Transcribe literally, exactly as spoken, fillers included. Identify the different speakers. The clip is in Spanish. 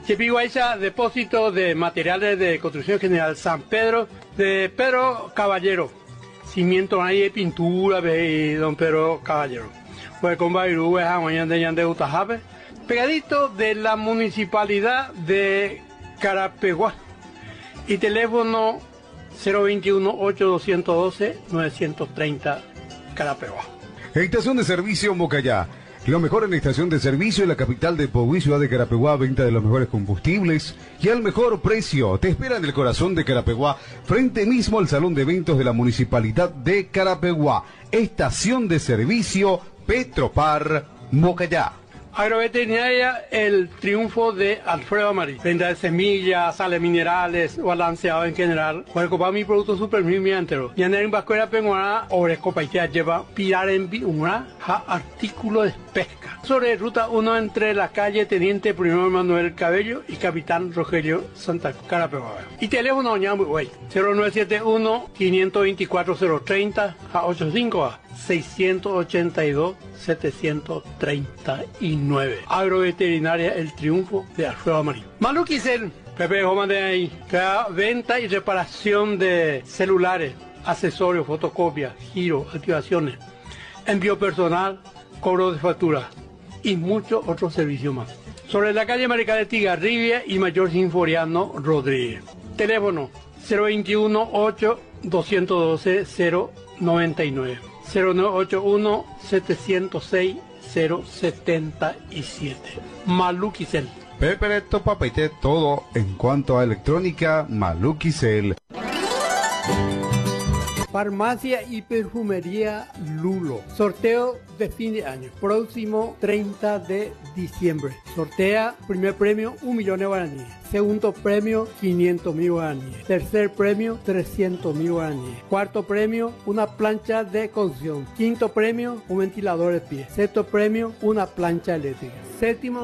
Speaker 1: Chepiguaycha, depósito de materiales de construcción general San Pedro, de Pedro Caballero. Cimiento ahí, pintura, de don Pedro Caballero. Pues con Bairú, de Utajabe. Pegadito de la municipalidad de Carapeguá. Y teléfono cero veintiuno, ocho doscientos doce, novecientos treinta, Carapeguá.
Speaker 2: Estación de servicio Mocayá. Lo mejor en la estación de servicio en la capital de Pogüí, ciudad de Carapeguá, venta de los mejores combustibles y al mejor precio. Te espera en el corazón de Carapeguá, frente mismo al salón de eventos de la municipalidad de Carapeguá. Estación de servicio Petropar Mocayá.
Speaker 1: Agroveterinaria El Triunfo de Alfredo Amarí. Venta de semillas, sales minerales, balanceado en general. Cuando para mi producto super mi entero. Y en el vascuera penguana, Oresco Paitea lleva pilar en una artículo de pesca. Sobre ruta uno entre la calle Teniente Primero Manuel Cabello y Capitán Rogelio Santa Carapeguá. Y teléfono ñambuey cero nueve siete uno, cinco dos cuatro, cero tres cero a ochenta y cinco a seiscientos ochenta y dos, setecientos treinta y nueve. Agroveterinaria El Triunfo de Alfredo Amarillo. Maluquicel, Pepe Joma de ahí, que da venta y reparación de celulares, accesorios, fotocopias, giros, activaciones, envío personal, cobro de factura y muchos otros servicios más. Sobre la calle Marica de Tigarribia y Mayor Sinforiano Rodríguez. Teléfono cero veintiuno, ocho doscientos doce, cero noventa y nueve. cero nueve ocho uno, setecientos seis, cero setenta y siete. Maluquicel.
Speaker 2: Pepereto Papete, todo en cuanto a electrónica, Maluquicel.
Speaker 1: Farmacia y perfumería Lulo. Sorteo de fin de año. Próximo treinta de diciembre. Sortea primer premio un millón de guaraníes. Segundo premio quinientos mil guaraníes. Tercer premio trescientos mil guaraníes. Cuarto premio una plancha de cocción. Quinto premio un ventilador de pie. Sexto premio una plancha eléctrica. Séptimo